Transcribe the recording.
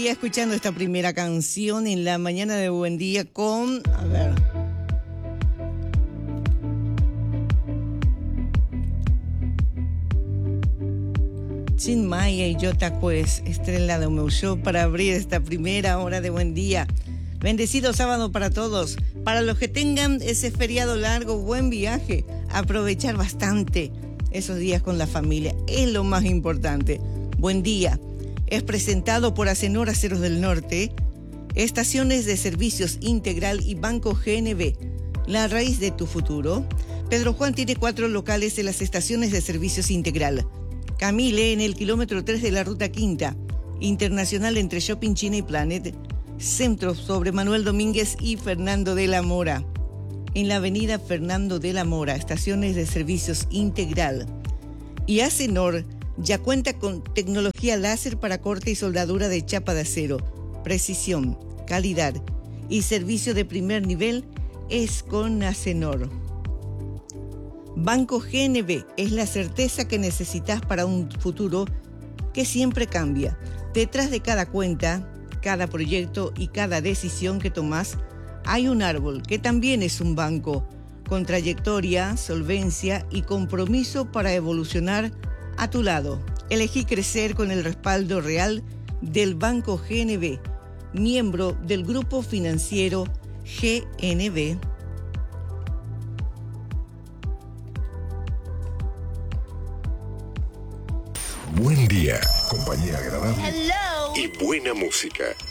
Y escuchando esta primera canción en la mañana de Buen Día con, Chin Maya y Jota Quest, estrella do meu show para abrir esta primera hora de Buen Día. Bendecido sábado para todos. Para los que tengan ese feriado largo, buen viaje. Aprovechar bastante esos días con la familia. Es lo más importante. Buen Día. Es presentado por Acenor Aceros del Norte, Estaciones de Servicios Integral y Banco GNB. La raíz de tu futuro. Pedro Juan tiene 4 locales en las estaciones de Servicios Integral. Camille en el kilómetro 3 de la Ruta Quinta. Internacional entre Shopping China y Planet. Centro sobre Manuel Domínguez y Fernando de la Mora. En la avenida Fernando de la Mora, Estaciones de Servicios Integral. Y Acenor ya cuenta con tecnología láser para corte y soldadura de chapa de acero, precisión, calidad y servicio de primer nivel es con Acenor. Banco GNB es la certeza que necesitas para un futuro que siempre cambia. Detrás de cada cuenta, cada proyecto y cada decisión que tomás, hay un árbol que también es un banco, con trayectoria, solvencia y compromiso para evolucionar a tu lado. Elegí crecer con el respaldo real del Banco GNB, miembro del Grupo Financiero GNB. Buen día, compañía agradable y buena música.